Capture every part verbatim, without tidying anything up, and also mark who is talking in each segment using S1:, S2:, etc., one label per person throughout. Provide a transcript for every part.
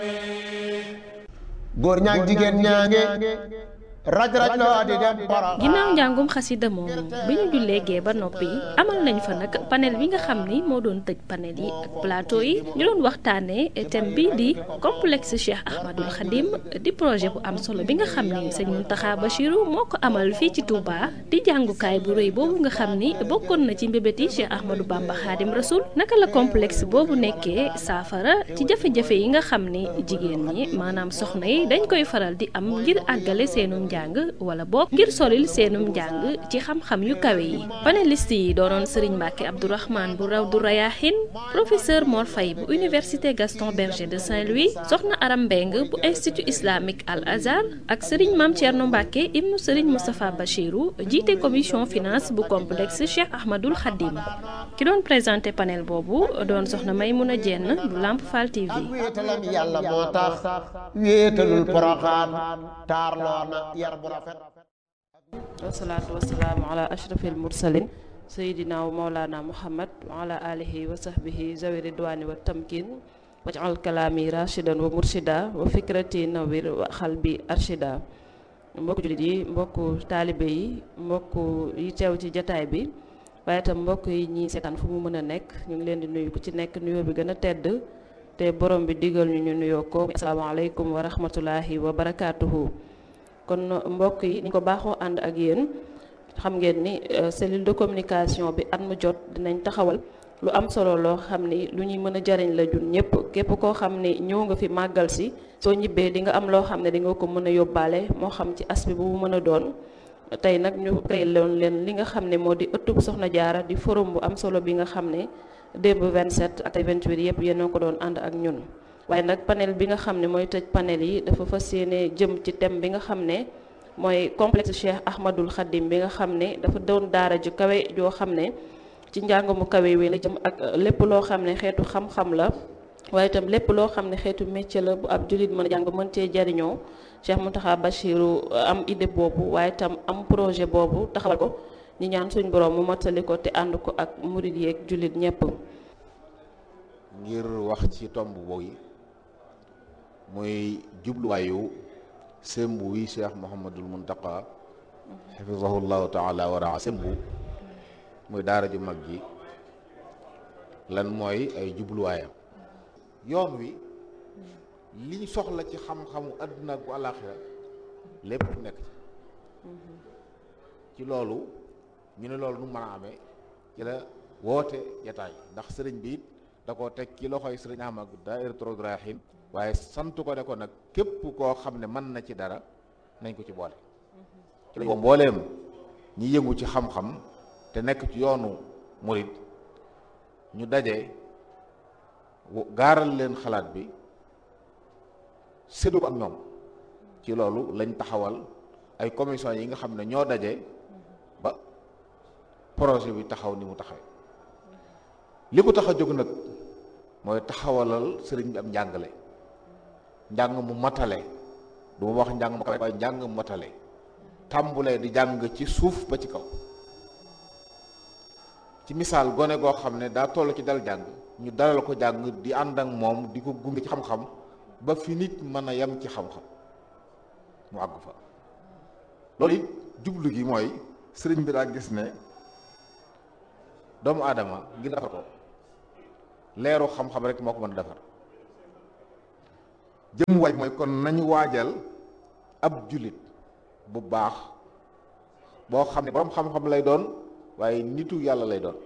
S1: góor ñaag jigéen ñaange raj raj loo di dem para
S2: ginnaaw njàngum xasida moomu bi ñu jullee gee ba noppi amal nañ fa nag panel bi nga xam ni moo doon tëj panel yi ak plateau yi ñu doon waxtaanee thème bi di complexe Cheikh Ahmadul Khadim di projet bu am solo bi nga xam ni sëñ Mountakha Bachirou moo ko amal fii ci Touba di jàngukaay bu rëy boobu nga xam ni bokkoon na ci mbébéti Cheikh Ahmadou Bamba Khadim Rasoul naka la complexe boobu nekkee saafara ci jafe-jafe yi nga xam ni jigéen ñi maanaam soxna yi dañ koy faral di am ngir àggale seenum njàng wala boog ngir solil seenum njàng ci xam-xam yu kawe yi panéliste yi doonoon Serigne Mbacke Abdourahmane bu Rawdu Rayahin professeur Mor Faye bu université Gaston Berger de Saint-Louis soxna Aram Mbeng bu institut islamique Al Azhar ak Serigne Mame Thierno Mbacke ibnu Serigne Moustapha Bachirou jiite commission finance bu complexe Cheikh Ahmadul Khadim ki doon présenté panel boobu doon soxna Maymouna Dieng bu Lamp Fall T V.
S1: wéetalam yàlla moo tax wéetalul poroxaan taarloo na yar bu rafet
S3: wasalaatu wasalaamu ala ashrafil mursalin sayidina wa maulana muhammad wa ala alihi wa sahbihi zawi ridwani wa tamkin waj'al kalami rashidan wa murshida wa fikrati nawir wa xalbi arshida mbokku jullit yi mbokku taalibe yi mbokku yi teew ci jataay bi waaye itam mbokk yi ñi seetaan fu mu mën a nekk ñu ngi leen di nuyu ku ci nekk nuyoo bi gën a tedd te borom bi digal ñu ñu nuyoo ko asalaamaaleykum wa rahmatullahi wa barakaatuhu. kon mbokk yi ni ko baaxoo ànd ak yéen xam ngeen ni cellule de communication bi at mu jot dinañ taxawal lu am solo loo xam ni lu ñuy mën a jariñ la jun ñëpp képp koo xam ni ñëw nga fi màggal si soo ñibbee di nga am loo xam ne di nga ko mën a yóbbaale moo xam ci aspect bu mu mën a doon. tey nag ñu créé loon leen li nga xam ne moo di ëttub Soxna Jaara di forum bu am solo bi nga xam ne démb vingt-sept ak vingt-huit yëpp yéen a ko doon ànd ak ñun. waaye nag panel bi nga xam ne mooy tëj panel yi dafa fas yéene jëm ci thème bi nga xam ne mooy complexe Cheikh Ahmadul Khadim bi nga xam ne dafa doon daara ju kawe joo xam ne ci njàng mu kawe wi la jëm ak lépp loo xam ne xeetu xam-xam la waaye itam lépp loo xam ne xeetu métier la bu ab jullit mën a jàng mën cee jariñoo Cheikh Mountakha Bachirou am idée boobu waaye itam am projet boobu taxawal ko ñi ñaan suñ borom mu mottali ko te ànd ko ak murid yeeg jullit ñëpp.
S4: ngir wax ci tomb boobu muy jubluwaayu sembu wi Cheikh Mouhamadul Mountakha xafizahullahu taala wa raa sembu muy daara ju mag ji lan mooy ay jubluwaayam yoon wi liñ soxla ci xam-xamu àdduna ak bu àllaaxira lépp nekk ci ci loolu ñu ne loolu nu mën a amee ci la woote jataay ndax sëriñ bi it da koo teg ci loxoy sëriñ Ahmad daayiratu Rawdu Rayaahiin waaye sant ko ne ko nag képp koo xam ne mën na ci dara nañ ko ci boole ci la mbooleem ñi yëngu ci xam-xam te nekk ci yoonu murid ñu daje gaaral leen xalaat bi séddoo ak ñoom ci loolu lañ taxawal ay commission yi nga xam ne ñoo daje ba projet bi taxaw ni mu taxawee li ko tax a jóg nag mooy taxawalal sëriñ bi am njàngale njàng mu matale du ma wax njàng mu kawe waaye njàng mu matale tàmbulee di jàng ci suuf ba ci kaw ci misaal gone goo xam ne daa toll ci dal jàng ñu dalal ko jàng di ànd ak moom di ko gunge ci xam-xam ba fi nit mën a yem ci xam-xam mu àgg fa loolu it jublu gi mooy sëriñ bi daa gis ne doomu aadama ngir defar ko leeru xam-xam rek moo ko mën a defar jëm waaj mooy kon nañu waajal ab jullit bu baax boo xam ne boroom xam-xam lay doon waaye nitu yàlla lay doon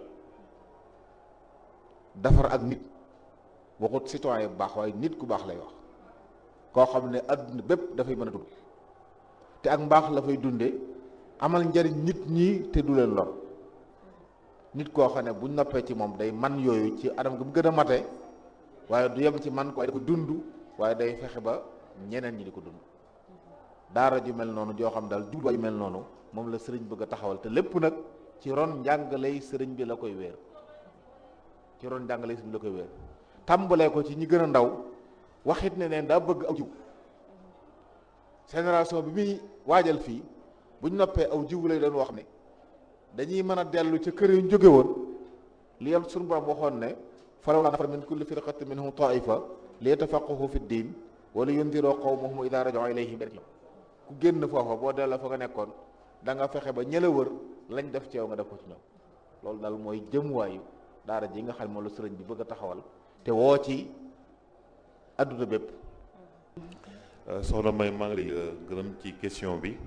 S4: defar ak nit waxut citoyen bu baax waaye nit ku baax lay wax koo xam ne adduna bépp dafay mën a dund te ak mbaax la fay dunde amal njariñ nit ñi te du leen lor nit koo xam ne bu noppee ci moom day man yooyu ci anam gi mu gën a mate waaye du yem ci man ko ay ko dund waaye day fexe ba ñeneen ñi di ko dund daara ju mel noonu joo xam daal jubluwaay ju mel noonu moom la sëriñ bëgg a taxawal te lépp nag ci ron njàngaley sëriñ bi la koy wéer ci ron njàngaley sëriñ bi la koy wéer tàmbalee ko ci ñi gën a ndaw waxit ne neen daa bëgg aw jiw génération bi muy waajal fii buñ noppee aw jiw lay doon wax ne dañuy mën a dellu ca kër yu jóge woon li yam suñu borom waxoon ne falawlaa nafara min kulli firqatin minhum taifa li yatafaqqahu fi diin wala yundiroo qawmahum idaa raja'uu ilayhim. ku génn foofa boo delloo fa nga nekkoon da nga fexe ba ñëla wër lañ def ci yow nga def ko ci ñoom. loolu daal mooy jëmuwaayu daara ji nga xam moom la sëriñ bi bëgg a taxawal te woo ci adduna bépp.
S5: soxna May maa ngi lay gërëm ci question bi.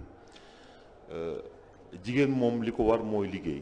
S5: jigéen moom li ko war mooy liggéey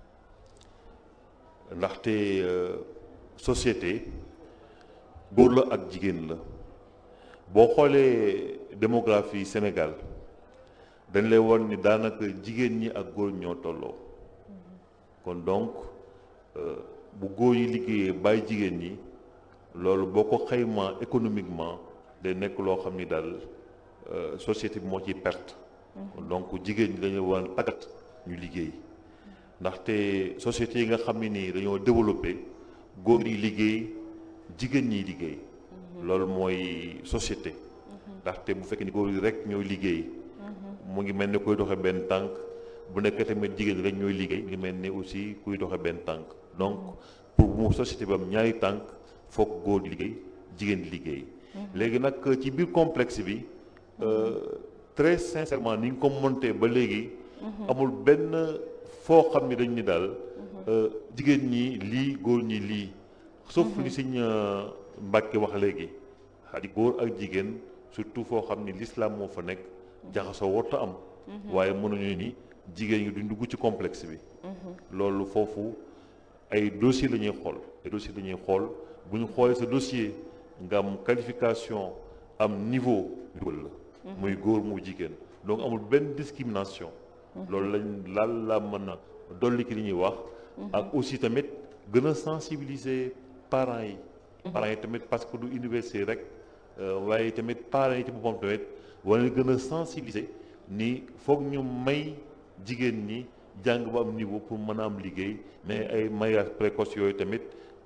S5: ndaxte société góor la ak jigéen la boo xoolee démographie Sénégal dañ lay won ni daanaka jigéen ñi ak góor ñoo tolloo kon donc bu góor yi liggéeyee bàyyi jigéen ñi loolu boo ko xaymaa économiquement day nekk loo xam ni daal société bi moo ciy perte. donc jigéen ñi dañoo war a tàggat ñu liggéey ndaxte société yi nga xam ne nii dañoo développé góor yi liggéey jigéen ñiy liggéey loolu mooy société ndaxte bu fekkee ni góor yi rek ñooy liggéey mu ngi mel ni kuy doxe benn tànk bu nekkee tamit jigéen rek ñooy liggéey ngi mel ni aussi kuy doxe benn tànk donc pour mu société bi am ñaari tànk foog góor di liggéey jigéen di liggéey léegi nag ci biir complexe bi très sincèrement ni nga ko monté ba léegi amul benn foo xam ni dañ ni daal jigéen ñi lii góor ñi lii sauf li Sëñ Mbàkke wax léegi xadi góor ak jigéen surtout foo xam ni l'islam moo fa nekk jaxasoo warta am waaye mënuñu ni jigéen ñi duñ dugg ci complexe bi loolu foofu ay dossier la ñuy xool ay dossier la ñuy xool bu ñu xoolee sa dossier nga am qualification am niveau dugal la muy góor mu jigéen donc amul benn discrimination loolu lañ laal la mën a dolli ki li ñuy wax ak aussi tamit gën a sensibiliser parents yi parents yi tamit parce que du université rek waaye tamit parents yi ci boppam tamit wala gën a sensibiliser ni foog ñu may jigéen ñi jàng ba am niveau pour mën a am liggéey mais ay mariage précoce yooyu tamit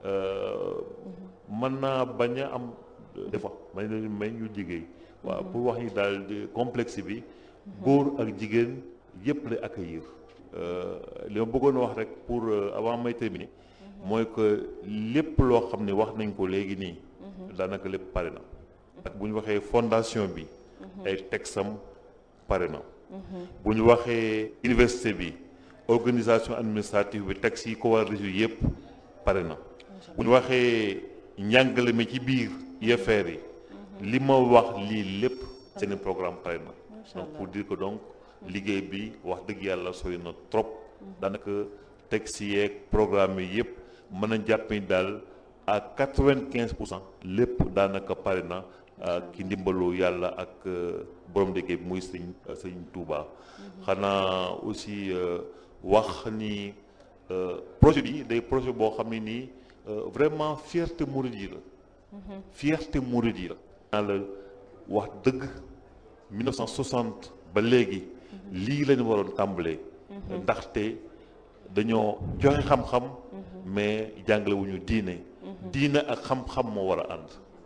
S5: mën naa bañ a am des fois may leen may ñu liggéey waaw pour wax ni daal complexe bi góor ak jigéen yëpp lay accueillir li ma bëggoon wax rek pour avant may terminer mooy que lépp loo xam ne wax nañ ko léegi nii daanaka lépp pare na ak bu ñu waxee fondation bi ay texam pare na bu ñu waxee université bi organisation administrative bi texte yi ko war a résoudre yëpp pare na bu ñu waxee njàngale mi ci biir I F R yi li ma wax lii lépp seen programme pare na donc pour dire que donc liggéey bi wax dëgg yàlla sori na trop daanaka texte yeeg programme yi yëpp mën a jàpp ni daal à quatre-vingt-quinze pour cent lépp daanaka pare na ki ndimbalu yàlla ak borom liggéey bi muy sëñ sëñ Touba xanaa aussi wax ni projet bi day projet boo xam ne nii vraiment fierté mouride yi la fierté mouride yi la naa la wax dëgg mille neuf cent soixante ba léegi lii lañu waroon tàmbalee ndaxte dañoo joxe xam-xam mais jàngale wu ñu diine diine ak xam-xam moo war a ànd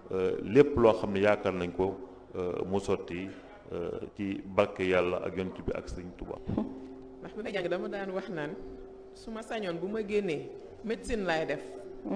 S5: lépp loo xam ne yaakaar nañ ko mu sotti ci barke yàlla ak yonent bi ak Sëriñ Tuubaa.
S6: ndax bi may jàng dama daan wax naan su ma sañoon bu ma génnee médecine laay def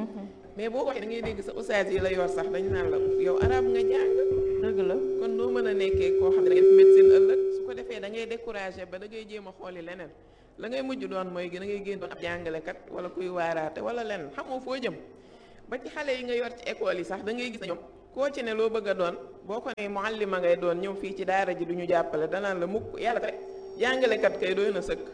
S6: mais boo waxee da ngay dégg sa ustaas yi la yor sax dañ naan la yow arab nga jàng dëgg la kon noo mën a nekkee koo xam ne da ngay def médecine ëllëg su ko defee da ngay découragé ba da ngay jéem a xooli leneen la ngay mujj doon mooy da ngay génn doon ab jàngalekat wala kuy waaraate wala leneen xamoo foo jëm ba ci xale yi nga yor ci école yi sax da ngay gis na ñoom koo ci ne loo bëgg a doon boo ko ne muallima ngay doon ñëw fii ci daara ji du ñu jàppale danaan la mukk yàlla rek jàngalekat kay doy na sëkk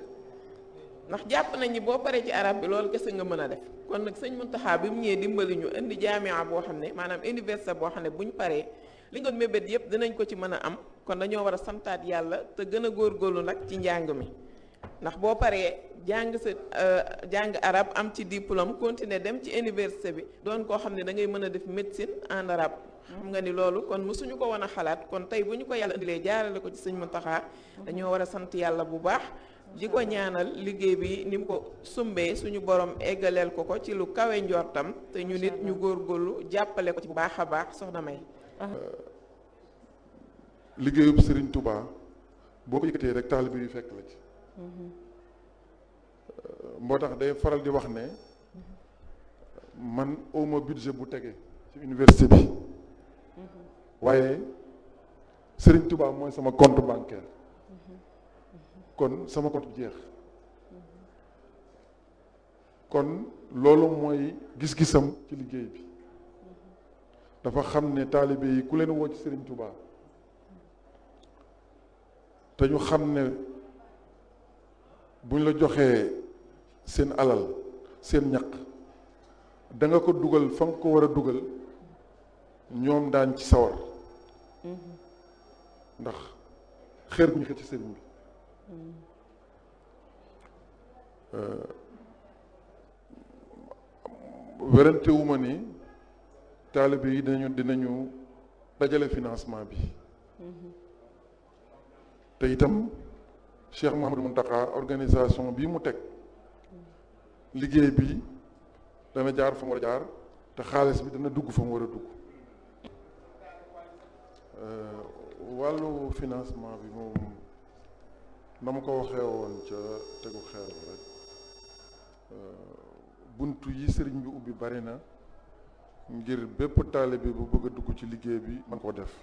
S6: ndax jàpp nañ ni boo paree ci arab bi loolu kese nga mën a def kon nag sëñ Muntaxa bi mu ñëwee dimbali ñu indi jaamia boo xam ne maanaam université boo xam ne bu ñu paree li ñu doon mébét yëpp dinañ ko ci mën a am kon dañoo war a santaat yàlla te gën a góorgóorlu nag ci njàng mi ndax boo paree jàng sa jàng arab am ci diplôme continuer dem ci université bi doon koo xam ne da ngay mën a def médecine en arabe xam nga ni loolu kon mësuñu ko woon a xalaat kon tey bu ñu ko yàlla indilee jaarale ko ci sëñ Muntaxa dañoo war a sant yàlla bu baax di ko ñaanal liggéey bi ni mu ko sumbee suñu borom eggaleel ko ko ci lu kawe njortam te ñu nit ñu góorgóorlu jàppale ko ci bu baax a baax soxna May.
S7: liggéeyub Serigne Touba boo ko yëkkatee rek taalibe yu fekk la ci. moo tax day faral di wax ne man awma budget bu tege ci université bi waaye Serigne Touba mooy sama compte bancaire kon sama compte jeex kon loolu mooy gis-gisam ci liggéey bi dafa xam ne taalibe yi ku leen woo ci Serigne Touba te ñu xam ne buñ la joxee seen alal seen ñaq da nga ko dugal fa nga ko war a dugal ñoom daan ci sawar ndax xeer bu ñu xëcc ci sëriñ bi werante wu ma ni taalibe yi dinañu dinañu dajale financement bi te itam Cheikh Mouhamadou Mountakha organisation bii mu teg liggéey bi dana jaar fa mu war a jaar te xaalis bi dana dugg fa mu war a dugg wàllu financement bi moom na ma ko waxee woon ca tegu xeer bi rek buntu yi sëriñ bi ubbi bari na ngir bépp taalibe bu bëgg a dugg ci liggéey bi man koo def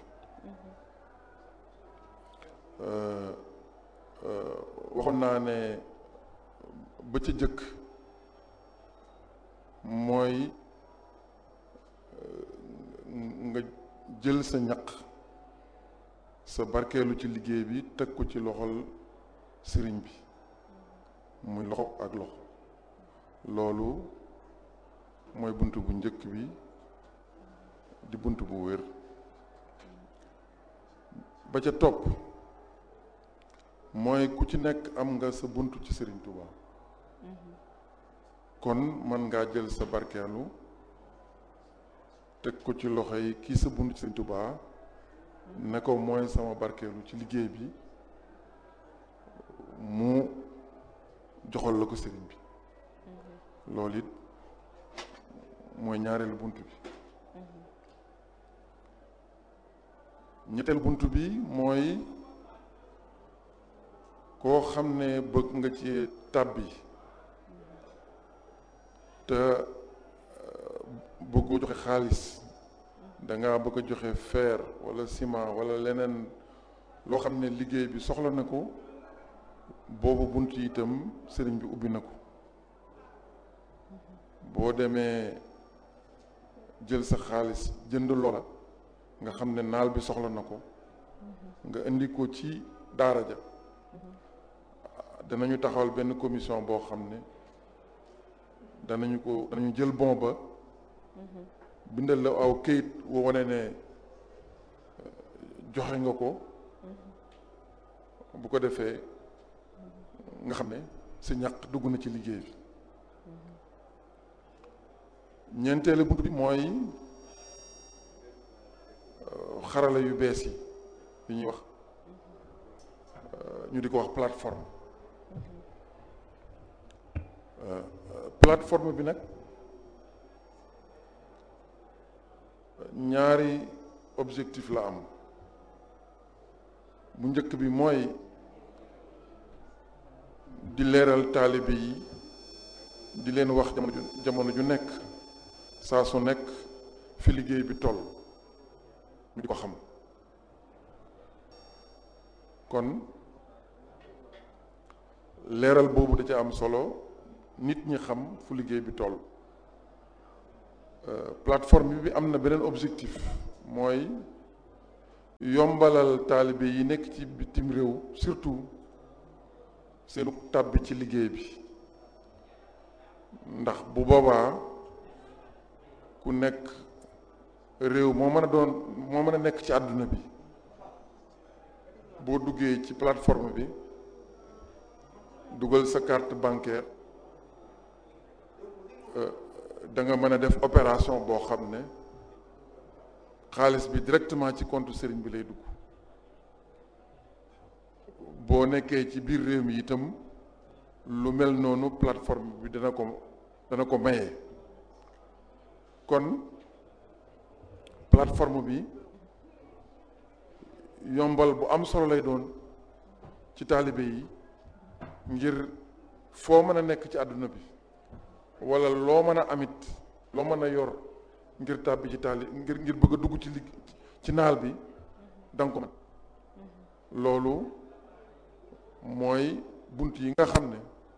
S7: waxoon naa ne ba ca jëkk mooy nga jël sa ñaq sa barkeelu ci liggéey bi teg ko ci loxol sëriñ bi muy loxo ak loxo loolu mooy bunt bu njëkk bi di bunt bu wér ba ca topp mooy ku ci nekk am nga sa bunt ci Sëriñ Tuubaa kon mën ngaa jël sa barkeelu teg ko ci loxo yi kii sa bunt ci Sëriñ Tuubaa ne ko mooy sama barkeelu ci liggéey bi mu joxal la ko sëriñ bi loolu it mooy ñaareelu bunt bi ñetteel bunt bi mooy koo xam ne bëgg nga ci tàbbi te bëggoo joxe xaalis danga bëgg a joxe fer wala ciment wala leneen loo xam ne liggéey bi soxla na ko boobu bunt yi itam sëriñ bi ubbi na ko boo demee jël sa xaalis jënd loola nga xam ne naal bi soxla na ko nga indi ko ci daara ja danañu taxawal benn commission boo xam ne danañu ko danañu jël bon ba bindal la aw këyit woo wane ne joxe nga ko bu ko defee nga xam ne sa ñàq dugg na ci liggéey bi ñeenteelu bunt bi mooy xarala yu bees yi yu ñuy wax ñu di ko wax plateforme plateforme bi nag ñaari objectif la am bu njëkk bi mooy di leeral taalibe yi di leen wax jamono ju jamono ju nekk saa su nekk fi liggéey bi toll ñu di ko xam kon leeral boobu da ca am solo nit ñi xam fu liggéey bi toll plateforme bi am na beneen objectif mooy yombalal taalibe yi nekk ci bitim réew surtout seenu tàbbi ci liggéey bi ndax bu boobaa ku nekk réew moo mën a doon moo mën a nekk ci àdduna bi boo duggee ci plateforme bi dugal sa carte bancaire da nga mën a def opération boo xam ne xaalis bi directement ci compte sëriñ bi lay dugg boo nekkee ci biir réew mi itam lu mel noonu plateforme bi dana ko dana ko maye kon plateforme bi yombal bu am solo lay doon ci taalibe yi ngir foo mën a nekk ci àdduna bi wala loo mën a amit loo mën a yor ngir tàbbi ci taali ngir ngir bëgg a dugg ci ligg ci naal bi da nga ko mat loolu mooy bunt yi nga xam ne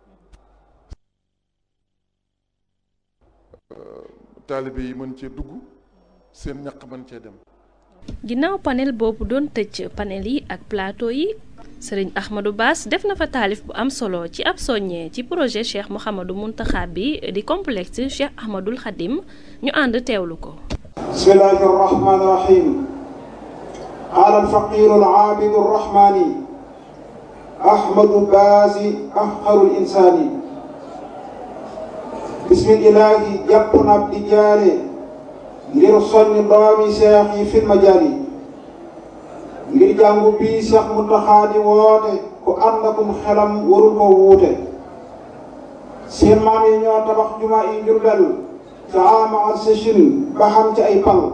S7: taalibe yi mën cee dugg seen ñaq mën cee dem.
S2: ginnaaw panel boobu doon tëj panel yi ak plateau yi sëriñ Ahmadou Bass def na fa taalif bu am solo ci ab soññee ci projet Cheikh Mouhamadou Mountakha bi di complexe Cheikh Ahmadoul Khadim ñu ànd teewlu ko.
S8: bismillahi rahmani rahim qaala alfaqiru alaabidu arrahmani Ahmadou Bass afqarul insaani bismillahi jàpp na di jaare ngir soññ doomi seex yi fil majaali ngir jàngu bii Seex Muntaxa di woote ku ànd akum xelam warul ko wuute seen maam yi ñoo tabax juma yi Jurbel ca ama ak sëchin ba xam ci ay pal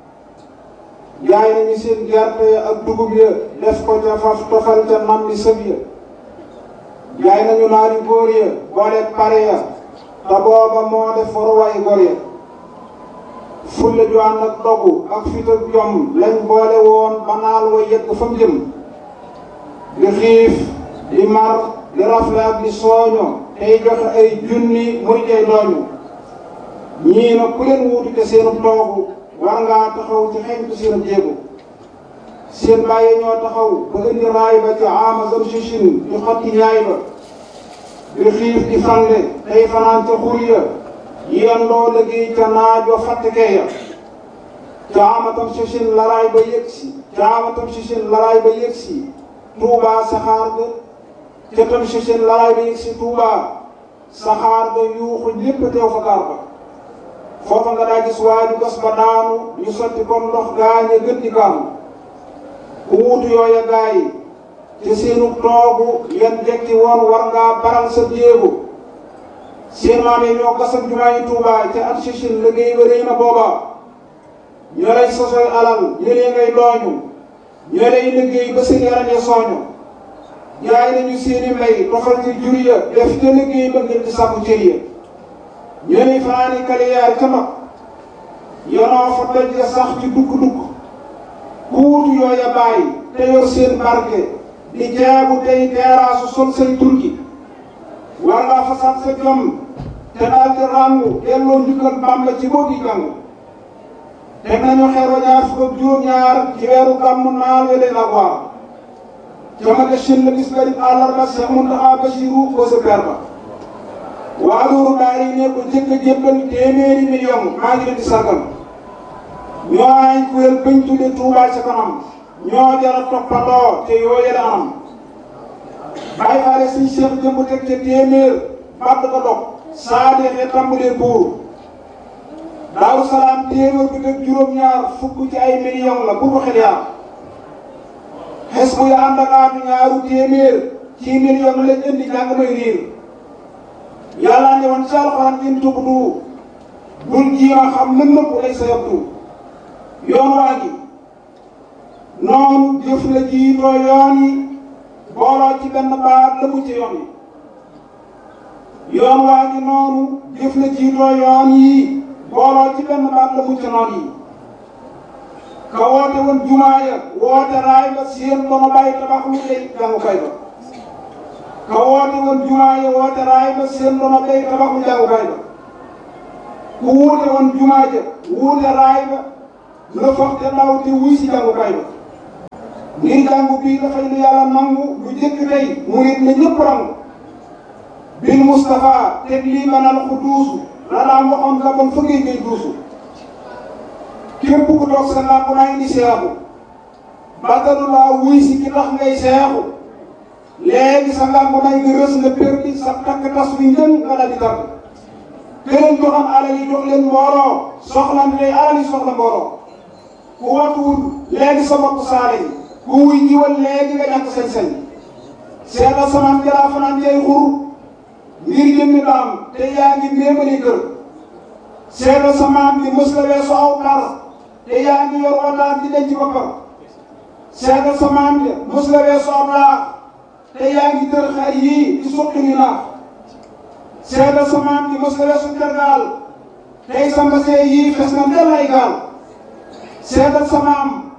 S8: jaay nañu seen gerte ya ak dugub ya def ko ca faf tofal ca nam di sëb ya jaay nañu naari góor ya boole pare ya te booba moo def waruwaay góor ya fulle ju ànd ak dogu ak fit ak jom lañ boole woon ba naal wa yegg fa mu jëm di xiif di mar di rafle ak di sooño tey joxe ay junni muy jey dooñu ñii na ku leen wuutu te seenub toogu war ngaa taxaw ci xeñtu seenub jéego seen bàyyi ñoo taxaw ba indi raay ba ci ama zam sichin di xotti ñaay ba di xiif di fande tey fanaan ca xur ya yendoo liggéey ca naaj wa fàttekee ya caamatam sichin laraay ba yëg si caamatam sichin laraay ba yëg si tuubaa saxaar ga ca tam sichin laraay ba yëg si tuubaa saxaar ga yuuxu lépp teew fa gaar ba foofa nga daa gis waaju gas ba daanu ñu sotti comme ndox gaañe gën di kaanu ku wuutu yooya gaa yi te seenu toogu yan jekki woon war ngaa baral sa jéego seen maam yi ñoo gasam jumaa yi Tuubaa ca at sichin liggéey ba rëy na booba ñoo lay sosoy alal ñëlee ngay dooñu ñoo lay liggéey ba seen yaram ya sooñu jaay nañu seeni mbay tofal ci jur ya def te liggéey ba ngir di sàkku cër ya ñoo lay fanaani kaliyaar ca mag yonoo fa doj ya sax ci dugg-dugg ku wutu yooya bàyyi te yor seen barke di jaabu tey teeraasu sol say turki war ngaa fasaat sa jom te daal di ràngu delloo njukkal Bàmba ci boo gi jàng teg nañu xeer wa ñaar fukk ak juróom-ñaar ci weeru gàmmu naal wele la waar jamage shin la bis bari àllarba Seex Muntaxa Basiru ko sa per ba waa loolu daal yi ne ko jëkk a jébbal téeméeri million maa ngi leen di sargal ñoo ay kuréel bañ tudde Tuubaa ca kanam ñoo jara toppandoo te yooye la am bàyyi faale suñ Seex jëmb teg ca téeméer bàtt ko dog saa deexee tàmbalee buur Daaru Salaam téeméer bi teg juróom-ñaar fukk ci ay million la bu ko xel yaa xes bu ya ànd ak aatu ñaaru téeméer ci million lañ indi jàng may riir yàlla ne woon ci alxuraan in tubdu bul jiima xam lën nëpp lay sa yabdu yoon waa gi noonu jëf la jiitoo yoon yi booloo ci benn baat la mu ci yoon yi yoon waa ngi noonu jëf la jiitoo yoon yi booloo ci benn baat la mu ci noon yi ka woote woon jumaa ya woote raay ba seen dono bàyyi tabax lu tey jàngukaay ba ka woote woon jumaa ya woote raay ba seen dono bàyyi tabax lu jàngukaay ba ku wuute woon jumaa ja wuute raay ba la foog te ndaw te wuy si jàngukaay ba ngir jàngu bii dafay lu yàlla nangu lu jëkk tey murit na ñëpp rangu bil Mustafa teg lii manal ku duusu la daan waxoon la bon fëggee ngay duusu képp ku toog sa làmp naa indi seexu bàttalu laa wuy si ki tax ngay seexu léegi sa làmp naa nga rës nga perdi sa takk tas wi njën nga daal di tàgg këleen joxam alal yi jox leen mbooloo soxlante tey alal yi soxla mbooloo ku watuwul léegi sa bopp saale yi ku wuy jiwal léegi nga ñàkk sañ-sañ seetal samaan jalaa fanaan jay xur ngir jëmmi daam te yaa ngi méemali kër seetal samaan bi mës la weesu aw par te yaa ngi yor wataat di denc boppam seetal samaan bi mës la weesu aw laax te yaa ngi tër xar yii di suqi ni naax seetal samaan bi mës la weesu tergaal tey sa mbasee yii fes na del ay gaal seetal samaam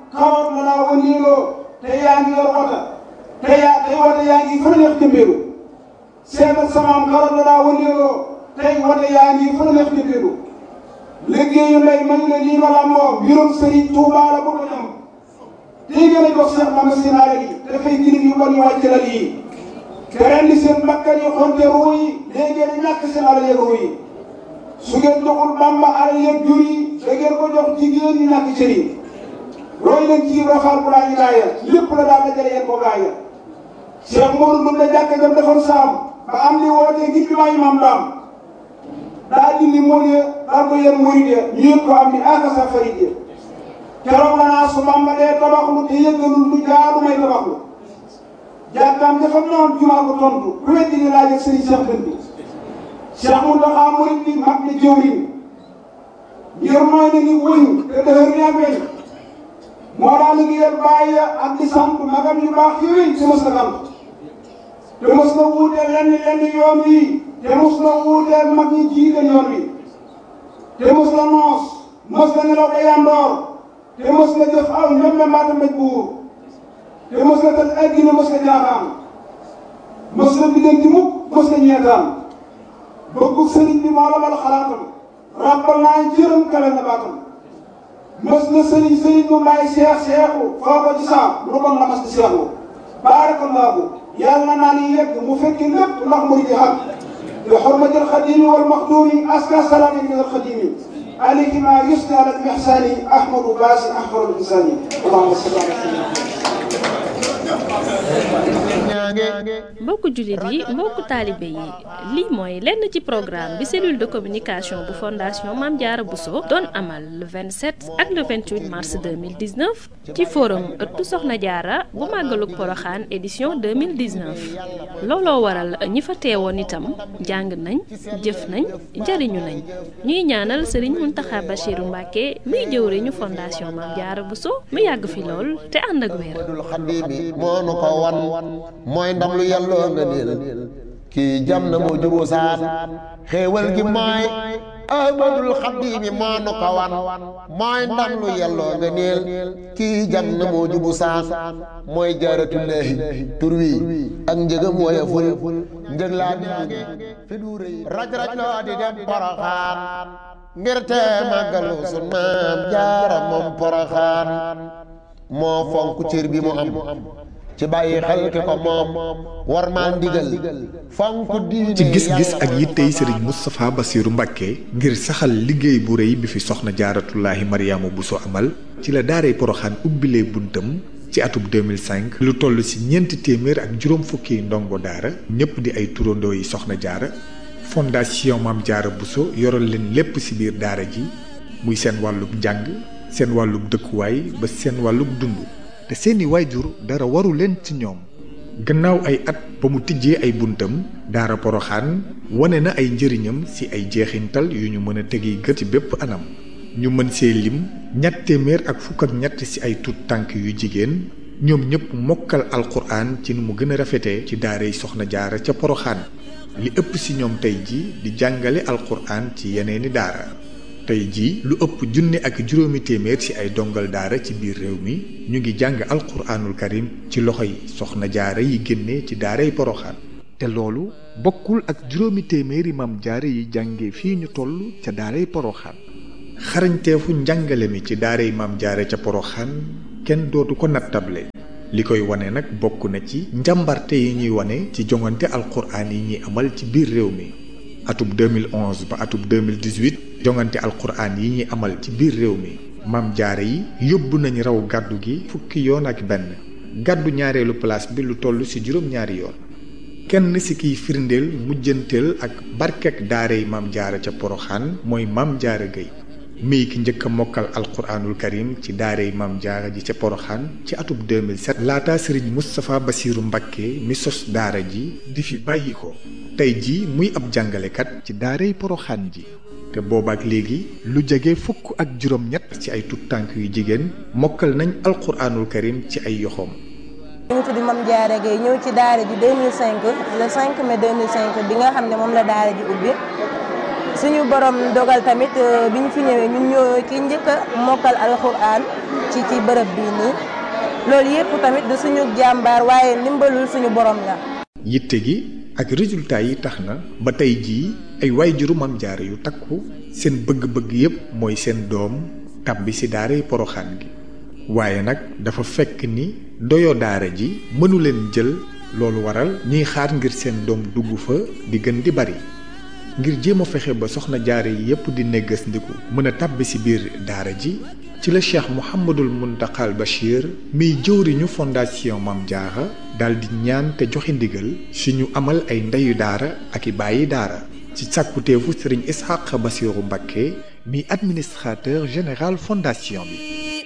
S8: kawat la daa wëndeeloo te yaa ngi yor wata te yaa tey wata yaa ngi fa neex jëmbeelu seetal samaam kawat la daa wëndeeloo tey wata yaa ngi fa neex jëmbeelu liggéeyu ndey mañ la lii ma làmboo mbirum Sëriñ Tuubaa la bëgg a ñam tey gën a jox Cheikh Bamba sinaare gi dafay girig yu bon yu wàcc la lii te ren di seen bakkan yi xonte ruu yi léegi ngeen ñàkk seen alal yeeg ruu yi su ngeen joxul Bamba alal yeeg jur yi da ngeen ko jox jigéen ñi ñàkk cër yi roy leen ci rafaal bu laa ñu gaaya lépp la daal dajale yéen ko gaaya Cheikh Modou Ndoum la jàkk jam defoon saam ba am li wootee ngir bi maa imam daam daa dindi mool ya daal ko yéen murid ya ñu yëg ko am ni akasa farid ya keroog la naa su Bamba dee tabaxlu te yëggalul lu jaadu may tabaxlu jàkkaam dafa noon jumaa ko tontu ku weddi ni laaj ak sëriñ Cheikh Bën bi Cheikh Mountakha murid bi mag ni jëwriñ ngir mooy ne ni wëñ te dëhër ni ak weñ moo daa liggéeyal bàyyi ak di sant magam yu baax yooyu te mos na sant te mos na wuuteel lenn lenn yoon wi te mos na wuuteel mag ñi jiite yoon wi te mos na noos mos na nelaw ba yandoor te mos na jëf aw ñoom la mbaata mbéj buur te mos na tal addina mos na jaaxaan mos na biddanti mukk mos na ñeetaan bëggu sëriñ bi moo la bal xalaatam ràbbal naa jërëm kale na baatam mos na sëriñ sëriñ mu may seex seexu foo ko ci saam lu kon la mas di seexu baarakallaahu yàlla naa ni yegg mu fekki lépp ndax mu di xam bi xurmatil xadimi wal maxduumi aska salaami min al xadimi alayhi ma yusni ala al ihsani ahmadu baasi ahmadu insani allahumma salli ala sayyidina
S2: mbokku jullit yi mbokku taalibe yi lii mooy lenn ci programme bi cellule de communication bu fondation Mame Diarra Bousso doon amal le vingt-sept ak le vingt-huit mars deux mille dix-neuf ci forum ëttu Soxna Diarra bu màggalug Poroxaan édition deux mille dix-neuf looloo waral ñi fa teewoon itam jàng nañ jëf nañ jariñu nañ ñuy ñaanal Serigne Mountakha Bachirou Mbacké muy jëwriñu fondation Mame Diarra Bousso mu yàgg fi lool te ànd ak wér.
S1: mooy ndam lu yàlloo nga niil kii jam na moo juboo saan xéewal gi mooy ahmadul xadimi moo nu ko wan mooy ndam lu yàlloo nga niil kii jam na moo jubu saan mooy jaaratullaahi tur wi ak njëgam wooya ful njëg laa dinge fi du rëy raj raj loo di dem Poroxaan ngir te màggalu sun Maam Jaara moom Poroxaan moo fonk cër bi mu am ci bàyyi xel ki ko moom war maa ndigal fonk diine
S9: ci gis-gis ak yittey Serigne Moustapha Bassirou Mbacké ngir saxal liggéey bu rëy bi fi soxna Jaaratullaahi Mariama Bousso amal ci la daaray Poroxaan ubbilee buntam ci atub deux mille cinq lu toll ci ñeenti téeméer ak juróom fukki ndongo daara ñëpp di ay turandoo yi soxna jaara fondation Mame Diarra Bousso yoral leen lépp ci biir daara ji muy seen wàllub njàng seen wàllub dëkkuwaay ba seen wàllub dund te seeni waajur dara waru leen ci ñoom gannaaw ay at ba mu tijjee ay buntam daara Poroxaan wane na ay njëriñam ci ay jeexintal yu ñu mën a tegi gët ci bépp anam ñu mën see lim ñett téeméer ak fukk ak ñett ci ay tut tànk yu jigéen ñoom ñëpp mokkal alxuraan ci nu mu gën a rafetee ci daaray soxna jaara ca Poroxaan li ëpp ci ñoom tey ji di jàngale alxuraan ci yeneeni daara tey jii lu ëpp junne ak juróomi téeméer ci ay dongal daara ci biir réew mi ñu ngi jàng alquraanul karim ci loxoy soxna jaara yi génne ci daaray Poroxaan te loolu bokkul ak juróomi téeméeri Maam Jaara yi jànge fii ñu toll ca daaray Poroxaan xarañteefu njàngale mi ci daaray Maam Jaara ca Poroxaan kenn dootu ko nattable li koy wane nag bokk na ci njàmbarte yi ñuy wane ci jongante alquraan yi ñuy amal ci biir réew mi atub deux mille onze ba atub deux mille dix-huit jongante alquraan yi ñuy amal ci biir réew mi Maam Jaara yi yóbbu nañ raw gàddu gi fukki yoon ak benn gàddu ñaareelu place bi lu toll ci juróom-ñaari yoon kenn ci kiy firndeel mujjanteel ak barkek daaray Maam Jaara ca Poroxaan mooy Maam Jaara Gay mii ki njëkk a mokkal alquraanul karim ci daaray Maam Jaara ji ca Poroxaan ci atub deux mille sept laata Serigne Moustapha Bassirou Mbacké mi sos daara ji di fi bàyyi ko tey ji muy ab jàngalekat ci daaray Poroxaan ji te boobaak léegi lu jege fukk ak juróom-ñett ci ay tut tànk yu jigéen mokkal nañ alquraanul karim ci ay yoxoom.
S10: ñu ngi tudd Mame Diarra Gueye ñëw ci daara ji deux mille cinq le cinq mai deux mille cinq bi nga xam ne moom la daara ji ubbi suñu borom dogal tamit bi ñu fi ñëwee ñun ñoo ki njëkk a mokkal alquraan ci ci bërëb bii nii loolu yëpp tamit du suñu jàmbaar waaye ndimbalul suñu borom la.
S9: yitte gi ak résultat yi tax na ba tey jii ay waajuru Maam Jaara yu takku seen bëgg-bëgg yépp mooy seen doom tàbbi ci daaray Poroxaan gi waaye nag dafa fekk ni doyo daara ji mënu leen jël loolu waral ñuy xaar ngir seen doom dugg fa di gën di bari ngir jéem a fexe ba soxna jaara yi yépp di néggas ndiku mën a tàbbi ci biir daara ji ci la Cheikh Mouhamadul Mountakhal Bachir miy jëwriñu fondation Maam Jaara dal di ñaan te joxe ndigal suñu amal ay ndeyu daara ak i bàyyi daara ci sàkkuteefu Sëriñ Ishaq Bassirou Mbacké mi administrateur général fondation bi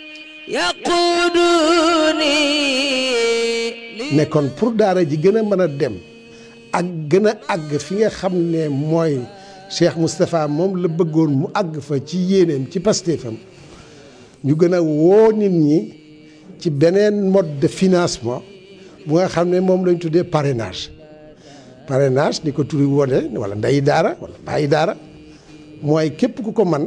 S11: ne kon pour daara ji gën a mën a dem ak gën a àgg fi nga xam ne mooy Cheikh Moustapha moom la bëggoon mu àgg fa ci yéeneem ci pastéefam ñu gën a woo nit ñi ci beneen mode de financement bu nga xam ne moom lañ tuddee parrainage parrainage ni ko turi wone wala ndeyi daara wala bàyyi daara mooy képp ku ko man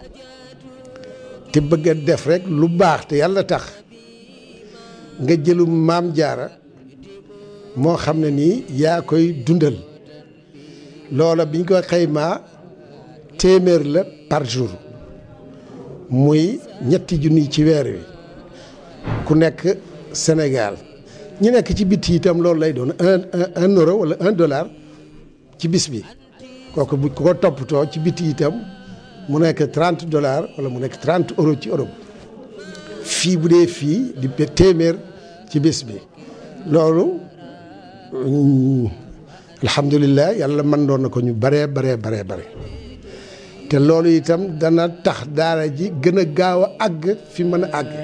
S11: te bëgg a def rek lu baax te yàlla tax nga jëlu Maam Jaara moo xam ne nii yaa koy dundal loola biñ ko xaymaa téeméer la par jour muy ñetti junni ci weer wi ku nekk Sénégal ñi nekk ci biti itam loolu lay doon un un euro wala un dollar ci bis bi kooku bu ko toppatoo ci biti itam mu nekk trente dollars wala mu nekk trente euros ci Europe fii bu dee fii di téeméer ci bis bi loolu alhamdulilah yàlla mën doon na ko ñu baree baree baree bare te loolu itam dana tax daara ji gën a gaaw a àgg fi mën a àgg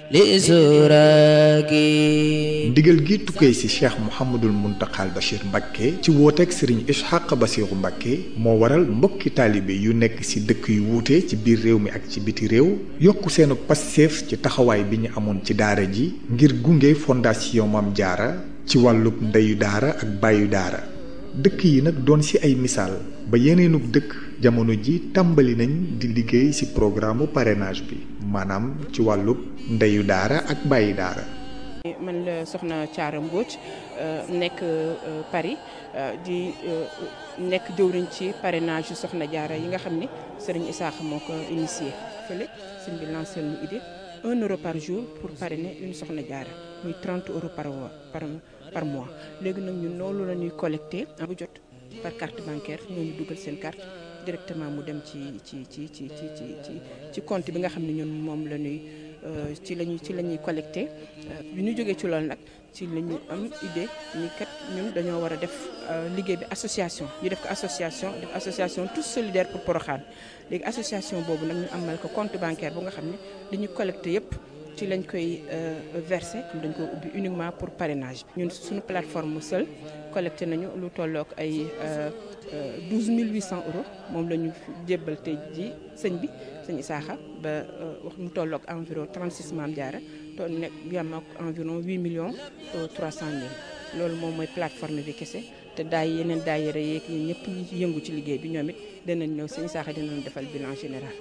S9: ndigal gi tukkee ci Cheikh Mouhamadul Mountakhal Bachir Mbacké ci wooteeg Serigne Ishaq Bassirou Mbacké moo waral mbokki taalibe yu nekk ci dëkk yu wuute ci biir réew mi ak ci biti réew yokku seenu passeef ci taxawaay bi ñu amoon ci daara ji ngir gunge fondation Maam Jaara ci wàllub ndeyu daara ak bàyyu daara dëkk yi nag doon ci ay misaal ba yeneenug dëkk jamono ji tàmbali nañ di liggéey ci programme parrainage bi maanaam ci wàllub ndeyu daara ak bàyyi daara.
S12: man la soxna Thiara Mbodj nekk Paris di nekk jëwriñ ci parrainage yu soxna Jaara yi nga xam ni Serigne Issakha moo ko initié fële sëñ bi lancé lu idée un euro par jour pour parrainer une soxna Jaara muy trente euros par par par mois léegi nag ñun loolu la ñuy collecté bu jot par carte bancaire ñooñu dugal seen carte directement mu dem ci ci ci ci ci ci ci compte bi nga xam ne ñun moom la ñuy ci la ñuy ci la ñuy collecté bi ñu jógee ci loolu nag ci la ñu am idée ni kat ñun dañoo war a def liggéey bi association ñu def ko association def association tous solidaires pour Porokhane léegi association boobu nag ñu amal ko compte bancaire bu nga xam ne dañuy collecté yépp ci lañ koy verser dañ ko ubbi uniquement pour parrainage bi ñun suñu plateforme seul collecté nañu lu tollook ay douze mille huit cents euros moom la ñu jébbal tey ji sëñ bi sëñ Issakha ba wax mu tollook environ trente-six Maam Jaara to nekk yam ak environ huit millions trois cent mille loolu moom mooy plateforme bi kese te daay yeneen daayira yeeg ñun ñëpp ñi ci yëngu ci liggéey bi ñoom it danañ ñëw sëñ Issakha dinañ defal bilan général.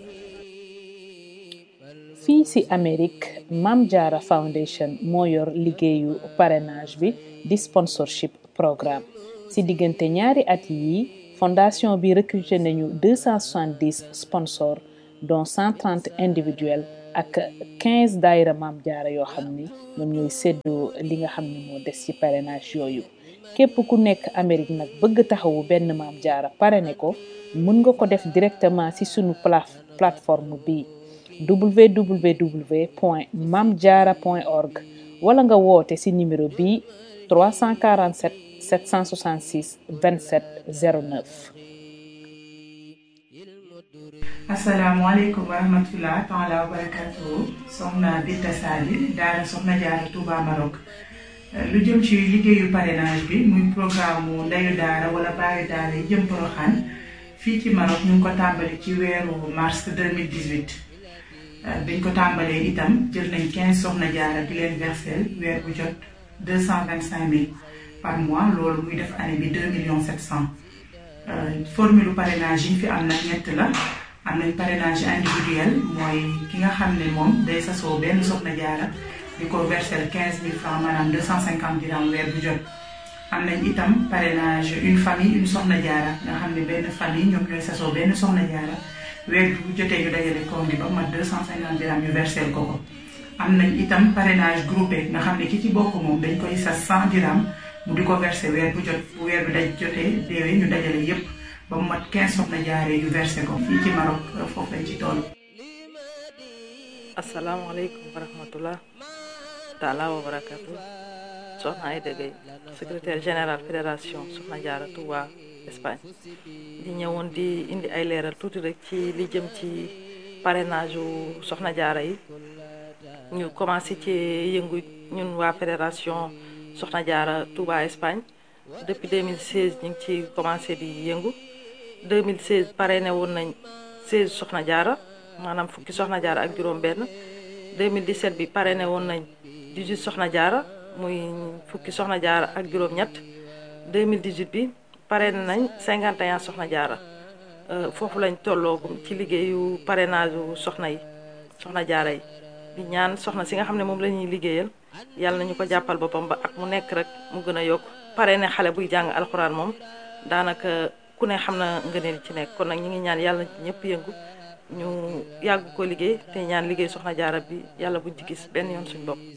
S13: fii ci Amérique Maam Jaara Foundation moo yor liggéeyu parrainage bi di sponsorship programme ci diggante ñaari at yi fondation bi recruté nañu deux cent soixante-dix sponsors dont cent trente individuels ak quinze daayira Maam Jaara yoo xam ni ñoom ñooy séddoo li nga xam ni moo des ci parrainage yooyu képp ku nekk Amérique nag bëgg taxawu benn Maam Jaara parrainé ko mën nga ko def directement ci sunu plateforme bi w w w point mamdiara point org wala nga woote ci numéro bi trois cent quarante-sept sept cent soixante-six vingt-sept zéro neuf.
S14: asalaamaaleykum wa rahmatulah taala wa barakatuhu soxna Binta Sali daara soxna Jaara Touba Maroc lu jëm ci liggéeyu parrainage bi muy programme mu ndeyu daara wala baayu daara yi jëm Porokhane fii ci Maroc ñu ngi ko tàmbali ci weeru mars deux mille dix-huit biñ ko tàmbalee itam jël nañ quinze soxna Jaara di leen versel weer bu jot deux cent vingt-cinq mille par mois loolu muy def année bi deux millions sept cent formule parrainage yi fi am na ñett la am nañ parrainage individuel mooy ki nga xam ne moom day sasoo benn soxna jaara di ko verser quinze mille francs maanaam deux cent cinquante dirham weer bu jot. am nañ itam parrainage une famille une soxna jaara nga xam ne benn famille ñoom ñooy sasoo benn soxna jaara weer bu jotee ñu dajale koom gi ba mat deux cent cinquante dirham ñu verser ko ko. am nañ itam parrainage groupé nga xam ne ki ci bokk moom dañ koy sas cent dirham mu di ko verser weer bu jot bu weer bi daj jotee déewee ñu dajale yépp ba mu mat quinze soxna jaaree ñu verser ko fii ci Maroc foofu lañ ci toll.
S15: asalaamaaleykum wa rahmatullah taala wa barakatu soxna Aïda Gueye secrétaire général fédération Soxna Jaara Touba Espagne di ñëwoon di indi ay leeral tuuti rek ci li jëm ci parrainage u Soxna Jaara yi ñu commencé ci yëngu ñun waa fédération Soxna Jaara Touba Espagne depuis deux mille seize ñu ngi ci commencé di yëngu deux mille seize parrainé woon nañ seize Soxna Jaara maanaam fukki Soxna Jaara ak juróom benn deux mille dix-sept bi parrainé woon nañ dix-huit Soxna Jaara muy fukki Soxna Jaara ak juróom ñett deux mille dix-huit bi parrainé nañ cinquante et un Soxna Jaara foofu lañ tolloogum ci liggéeyu parrainage u soxna yi Soxna Jaara yi di ñaan soxna si nga xam ne moom la ñuy liggéeyal yàlla nañu ko jàppal boppam ba ak mu nekk rek mu gën a yokk parrainé xale buy jàng alxuraan moom daanaka ku ne xam na ngëneel ci nekk kon nag ñu ngi ñaan yàlla na ci ñëpp yëngu ñu yàgg ko liggéey te ñaan liggéey Soxna Jaara bi yàlla buñ ci gis benn yoon suñ bopp.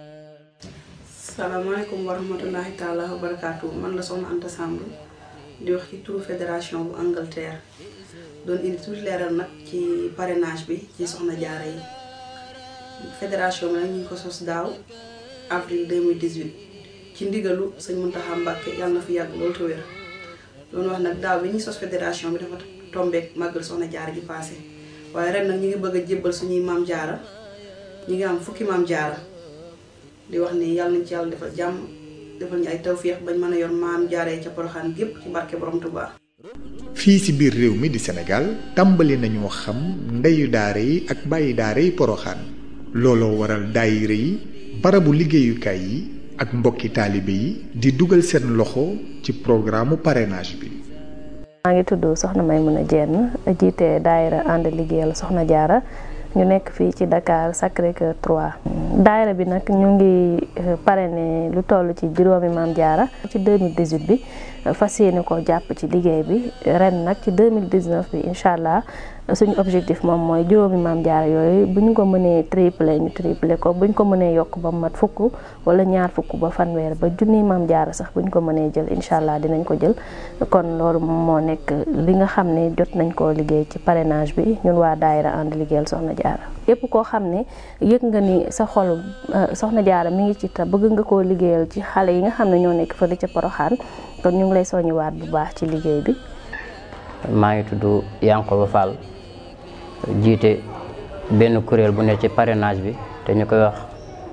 S16: salaamaaleykum wa rahmatullahi taala wa barakaatu man la soxna Anta Samb di wax ci turu fédération bu Angleterre doon indi tuuti leeral nag ci parrainage bi ci Soxna Jaara yi fédération bi nag ñu ngi ko sos daaw avril deux mille dix-huit ci ndigalu sëñ Muntaxa Mbàkke yàlla na fi yàgg loolu te wér doon wax nag daaw bi ñuy sos fédération bi dafa tombeek màggal Soxna Jaara ji passé waaye ren nag ñu ngi bëgg a jébbal suñuy maam jaara ñu ngi am fukki maam jaara di wax ni yàlla nañ ci yàlla defal jàmm defal ñu ay tawféex bañ mën a yor maam jaaree ca Poroxaan gépp ci barke borom Tuubaa.
S9: fii ci biir réew mi di Sénégal tàmbali nañu xam ndeyu daara yi ak bàyyi daara yi Poroxaan looloo waral daayira yi barabu liggéeyukaay yi ak mbokki taalibe yi di dugal seen loxo ci programme parrainage bi.
S17: maa ngi tudd Soxna Maymuna Jenn jiite daayira ànd liggéeyal Soxna Jaara ñu nekk fii ci Dakar Sacré-Cœur trois. daayira bi nag ñu ngi parrainé lu toll ci juróomi maam jaara ci deux mille dix-huit bi fas yéene ko jàpp ci liggéey bi ren nag ci deux mille dix-neuf bi incha allah suñu objectif moom mooy juróomi maam jaara yooyu bu ñu ko mënee triplé ñu triplé ko bu ñu ko mënee yokk ba mat fukk wala ñaar fukk ba fanweer ba junni maam jaara sax bu ñu ko mënee jël incha allah dinañ ko jël kon loolu moo nekk li nga xam ne jot nañ koo liggéey ci parrainage bi ñun waa daayira ànd liggéeyal Soxna Jaara yépp koo xam ne yëg nga ni sa xol Soxna Jaara mi ngi ci ta bëgg nga koo liggéeyal ci xale yi nga xam ne ñoo nekk fële ca Poroxaan kon ñu ngi lay soññiwaat bu baax ci liggéey bi.
S18: maa ngi tudd Yankoba Fall jiite benn kuréel bu ne ci parrainage bi te ñu koy wax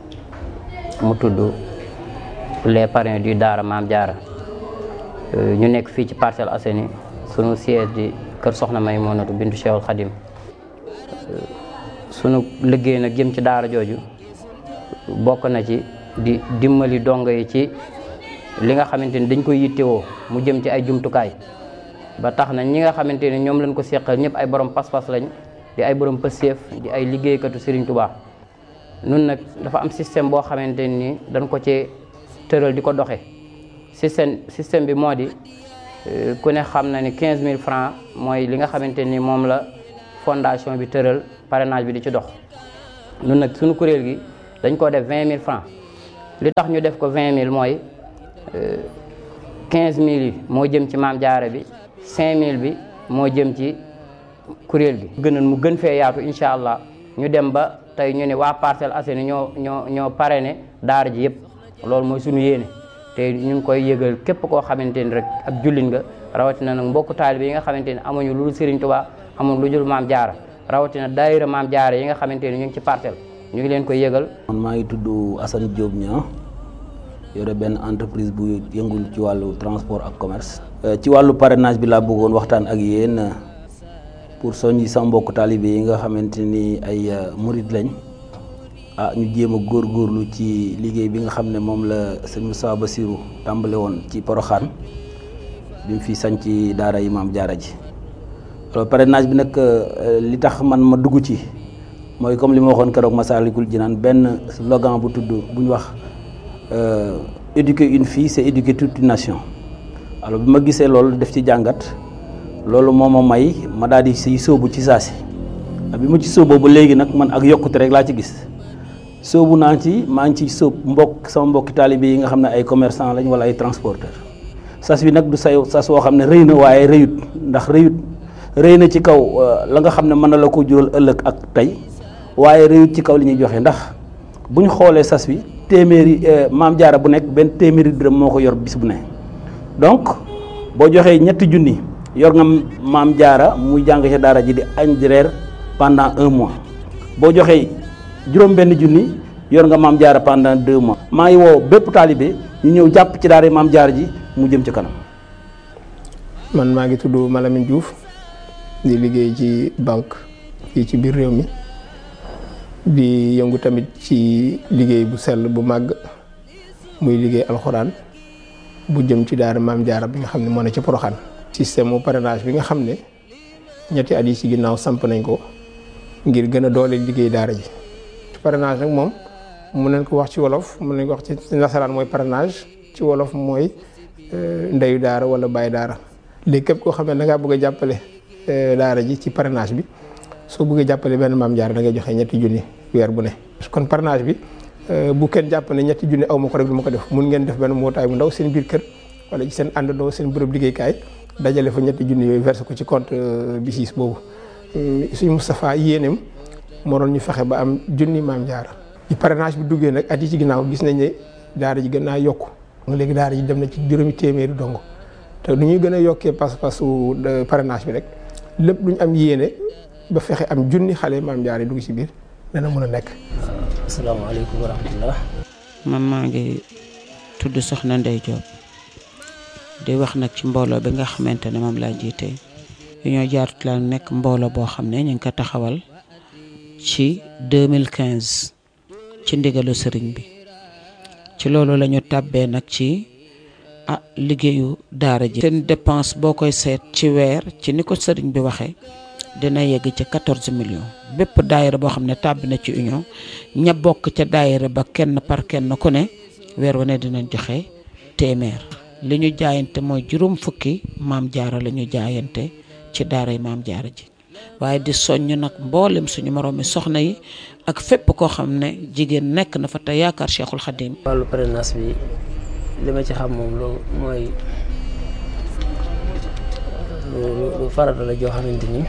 S18: mu tudd les parrains du Daara Maam Jaara ñu nekk fii ci Parcelles Assainies sunu siège di kër Soxna Maymunatu bintu Cheikhul Khadim sunu liggéey nag jëm ci daara jooju bokk na ci di dimbali dongo yi ci li nga xamante ni dañ koy yittewoo mu jëm ci ay jumtukaay ba tax na ñi nga xamante ni ñoom lañ ko seqal ñëpp ay borom pas-pas lañ di ay borom pëseef di ay liggéeykatu Serigne Touba nun nag dafa am système boo xamante ni dañ ko ci tëral di ko doxe système système bi moo di ku ne xam na ni quinze mille francs mooy li nga xamante ni moom la fondation bi tëral parrainage bi di ci dox nun nag suñu kuréel gi dañ ko def vingt mille francs li tax ñu def ko vingt mille mooy quinze mille yi moo jëm ci maam jaara bi cinq mille bi moo jëm ci kuréel gi gënoon mu gën fee yaatu incha allah ñu dem ba tey ñu ne waa Parcelles Assainies ñoo ñoo ñoo parrainé daara ji yëpp loolu mooy suñu yéene te ñu ngi koy yëgal képp koo xamante ni rek ab jullit nga rawatina nag mbokku taalibe yi nga xamante ni amuñu lu dul Serigne Touba amuñu lu dul maam jaara rawatina daayira maam jaara yi nga xamante ni ñu ngi ci parcelle ñu ngi leen koy yëgal.
S19: man maa ngi tudd Assane Diop Niang yore benn entreprise bu yëngul ci wàllu transport ak commerce. ci wàllu parrainage bi laa bëggoon waxtaan ak yéen pour soññi sama mbokku taalibe yi nga xamante ni ay murid lañ ah ñu jéem a góorgóorlu ci liggéey bi nga xam ne moom la sëñ Moussa Bassirou tàmbale woon ci Poroxaan bi mu fi sañ ci daara yi maam jaara ji alors parrainage bi nag li tax man ma dugg ci mooy comme li ma waxoon keroog Massalikul Jinaan benn slogan bu tudd bu ñu wax éduquer une fille c'est éduquer toute une nation. alors bi ma gisee loolu def ci jàngat loolu moo ma may ma daal di si sóobu ci saasi bi ma ci sóoboo ba léegi nag man ak yokkute rek laa ci gis sóobu naa ci maa ngi ci sóob mbokk sama mbokki taalibe yi nga xam ne ay commerçant lañ wala ay transporteur sas bi nag du say sas woo xam ne rëy na waaye rëyut ndax rëyut rëy na ci kaw la nga xam ne mën na la ko jural ëllëg ak tey waaye rëyut ci kaw li ñuy joxe ndax bu ñu xoolee sas bi téeméeri maam jaara bu nekk benn téeméeri dërëm moo ko yor bis bu ne donc boo joxee ñetti junni yor nga maam jaara muy jàng ci daara ji di añ di reer pendant un mois boo joxee juróom benn junni yor nga maam jaara pendant deux mois maa ngi woo bépp taalibe ñu ñëw jàpp ci daara maam jaara ji mu jëm ci kanam.
S20: man maa ngi tudd Malamine Diouf di liggéey ci banque fii ci biir réew mi di yëngu tamit ci liggéey bu sell bu màgg muy liggéey alxuraan bu jëm ci daara maam jaara bi nga xam ne moo ne ci Poroxaan. système mu parrainage bi nga xam ne ñetti at yi ci ginnaaw samp nañ ko ngir gën a doole liggéey daara ji parrainage nag moom mun nañ ko wax ci wolof mun nañ ko wax ci nasaraan mooy parrainage ci wolof mooy ndeyu daara wala bàyyi daara léegi képp koo xam ne da ngaa bëgg a jàppale daara ji ci parrainage bi soo bëggee jàppale benn maam jaara da ngay joxe ñetti junni weer bu ne. kon parrainage bi bu kenn jàpp ne ñetti junni aw ma ko rek du ma ko def mun ngeen def benn mbootaay bu ndaw seen biir kër wala ci seen àndandoo seen bërëb liggéeykaay dajale fa ñetti junni yooyu versé ko ci compte BICIS boobu suñu Moustapha yéeneem moo doon ñu fexe ba am junni maam jaara. ci parrainage bi duggee nag at yi ci ginnaaw gis nañ ne daara ji gën naa yokku léegi daara ji dem na ci juróomi téeméeri dong te nu ñuy gën a yokkee pas-pasu parrainage bi rek lépp lu ñu am yéene ba fexe am junni xale maam jaara yi dugg ci biir dana mën a nekk.
S19: asalaamaaleykum wa rahmatullah.
S21: man maa ngi tudd Soxna Ndey Diop di wax nag ci mbooloo bi nga xamante ne moom laa jiite Union Jaaratu la nekk mbooloo boo xam ne ñu ngi ko taxawal ci deux mille quinze ci ndigalu sëriñ bi ci loolu la ñu tàbbee nag ci ah liggéeyu daara ji. seen dépense boo koy seet ci weer ci ni ko sëriñ bi waxee dina yegg ci quatorze millions bépp daayira boo xam ne tàbbi na ci union ña bokk ca daayira ba kenn par kenn ku ne weer wu ne dinañ joxe téeméer. li ñu jaayante mooy juróom fukki maam jaara la ñu jaayante ci daara yi maam jaara ji waaye di soññ nag mboolem suñu moroomi soxna yi ak fépp koo xam ne jigéen nekk na fa te yaakaar Cheikhul Khadim.
S22: wàllu parrainage bi li ma ci xam moom lu mooy lu lu farata la joo xamante ni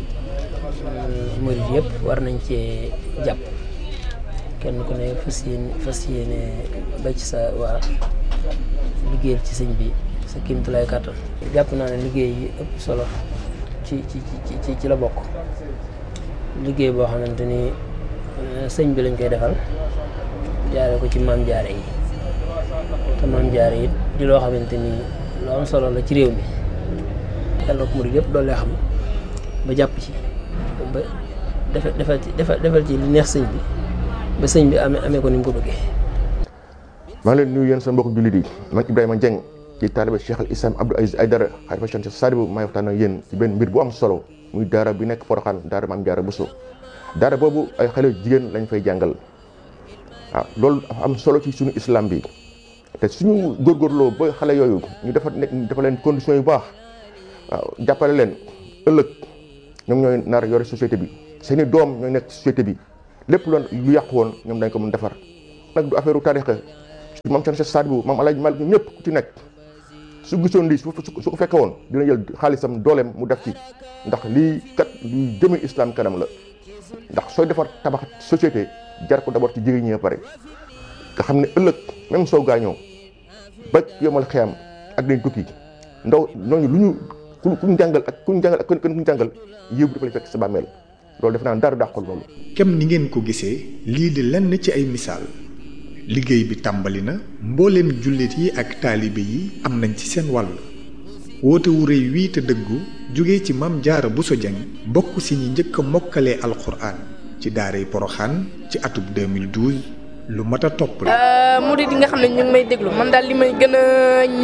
S22: murid yëpp war nañ cee jàpp kenn ku ne fas yéene fas yéene ba ci sa waa liggéeyal ci sëñ bi sa kéemtulaay kàttan. jàpp naa ne liggéey yi ëpp solo ci ci ci ci la bokk liggéey boo xamante ni sëñ bi lañ koy defal jaare ko ci maam jaare yi te maam jaare yi di loo xamante ni lu am solo la ci réew mi yàlla ko murid yëpp doole xam ba jàpp ci ba defal defal ci defal ci li neex sëñ bi ba sëñ bi amee amee ko ni mu ko bëggee.
S23: maa ngi leen nuyu yéen seen mbokku jullit yi man Ibrahima Dieng ci taalibe Cheikh al Islam Abdou Aziz Aïdara xalifa Cheikh Sadibou maay waxtaan ak yéen ci benn mbir bu am solo muy daara bi nekk Porokhane daara Maam Jaara Bousso daara boobu ay xale jigéen lañ fay jàngal waaw loolu dafa am solo ci suñu islam bi te suñu góorgóorloo ba xale yooyu ñu dafa nekk dafa leen conditions yu baax waaw jàppale leen ëllëg ñoom ñooy nar yore société bi seeni doom ñooy nekk société bi lépp loon lu yàqu woon ñoom dañ ko mën defar nag du affaire u tarixa maam Cheikh Sadibou maam Alaaji Malik ñëpp ku ci nekk su gisoon lii su su ko fekke woon dina jël xaalisam dooleem mu def ci ndax lii kat luy jëme islam kanam la ndax sooy defar tabax société jar ko d'abord ci jigéen ñi pare nga xam ne ëllëg même soo gaañoo ba yomal xiyam ak dañ tukki ndaw ñooñu lu ñu ku ku ñu jàngal ak ku ñu jàngal ak ku ñu jàngal yëpp dafa lay fekk sa bàmmeel loolu def naa dara dàqul loolu.
S9: kem ni ngeen ko gisee lii di lenn ci ay misaal liggéey bi tàmbali na mbooleem jullit yi ak taalibe yi am nañ ci seen wàll woote wu rëy wii te dëggu jóge ci Maam Jaara Bousso Dieng bokk si ñi njëkk a mokkalee alxuraan ci daaray Porokhane ci atub deux mille douze lu mat a topp la.
S24: murid yi nga xam ne ñu ngi may déglu man daal li may gën a ñaan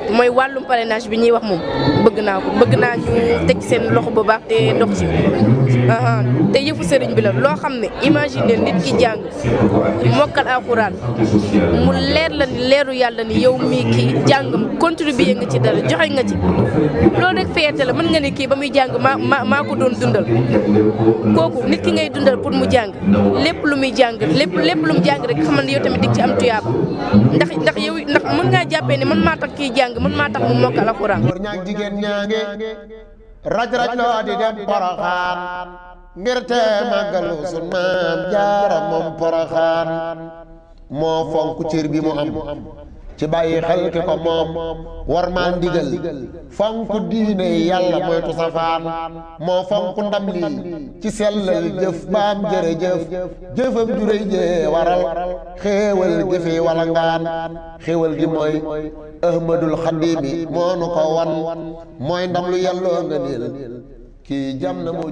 S3: mooy wàllum parrainage bi ñuy wax moom bëgg naa ko bëgg naa ñu teg seen loxo bu baax te dox ci te yëfu sëriñ bi la loo xam ne imagine nit ki jàng mokkal alxuraan mu leer la ni leeru yàlla ni yow mii kii jàngam contribuer nga ci dara joxe nga ci loolu rek fierté la mën nga ne kii ba muy jàng maa maa maa ko doon dundal kooku nit ki ngay dundal pour mu jàng lépp lu muy jàng lépp lépp lu mu jàng rek xamal ne yow tamit dig ci am tuyaaba ndax ndax yow ndax mën ngaa jàppee ne man maa tax kii jàng man maa tax mu mokkal alxuraan.
S1: jigéen ñaange raj raj loo di dem Poroxaan ngir te màggalu sun maam jaara moom Poroxaan moo fonk cër bi mu am ci bàyyi xel ki ko moom war maa ndigal fonk diine yàlla moytu safaan moo fonk ndam lii ci sellal jëf baam jërëjëf jëfam juréy jee waral xéewal gi fi wala ngaan xéewal gi mooy ahmadul xadimi moo nu ko wan mooy ndam lu yàlloo nga niil kii jam na moo